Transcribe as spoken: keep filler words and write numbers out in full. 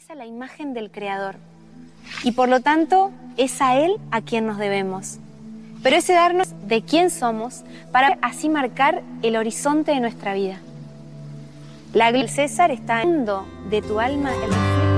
es a la imagen del Creador y por lo tanto es a Él a quien nos debemos. Pero ese darnos de quién somos para así marcar el horizonte de nuestra vida. La gloria del César está en el mundo de tu alma, el reflejo